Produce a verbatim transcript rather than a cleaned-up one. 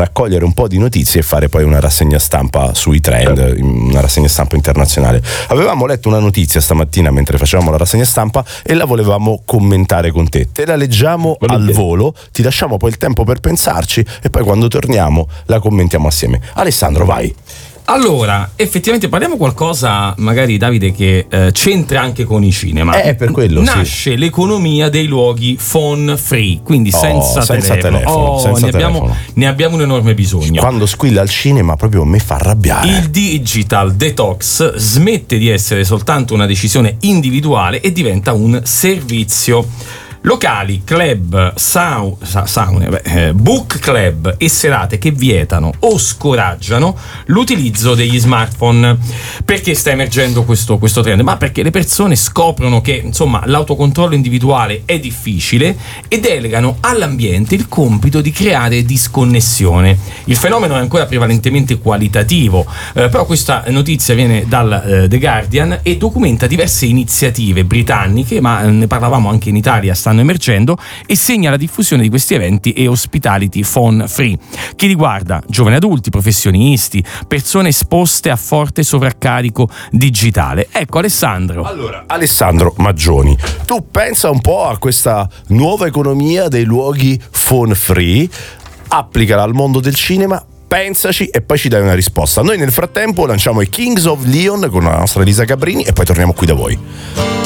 raccogliere un po' di notizie e fare poi una rassegna stampa sui trend, una rassegna stampa internazionale. Avevamo letto una notizia stamattina mentre facevamo la rassegna stampa e la volevamo commentare con te. Te la leggiamo al volo, ti lasciamo poi il tempo per pensarci e poi quando torniamo la commentiamo assieme. Alessandro, vai. Allora, effettivamente parliamo qualcosa, magari Davide, che eh, c'entra anche con i cinema. Eh, per quello Nasce sì. l'economia dei luoghi phone free, quindi oh, senza, senza telefono. telefono, Oh, senza ne, telefono. Abbiamo, ne abbiamo un enorme bisogno. Quando squilla al cinema proprio mi fa arrabbiare. Il digital detox smette di essere soltanto una decisione individuale e diventa un servizio. Locali, club, sau, sa, saune, beh, eh, book club e serate che vietano o scoraggiano l'utilizzo degli smartphone. Perché sta emergendo questo, questo trend? Ma perché le persone scoprono che insomma l'autocontrollo individuale è difficile e delegano all'ambiente il compito di creare disconnessione. Il fenomeno è ancora prevalentemente qualitativo, eh, però questa notizia viene dal eh, The Guardian e documenta diverse iniziative britanniche, ma eh, ne parlavamo anche in Italia, stanno emergendo, e segna la diffusione di questi eventi e hospitality phone free che riguarda giovani adulti, professionisti, persone esposte a forte sovraccarico digitale. Ecco Alessandro. Allora, Alessandro Maggioni, tu pensa un po' a questa nuova economia dei luoghi phone free, applicala al mondo del cinema, pensaci e poi ci dai una risposta. Noi nel frattempo lanciamo i Kings of Leon con la nostra Elisa Cabrini e poi torniamo qui da voi.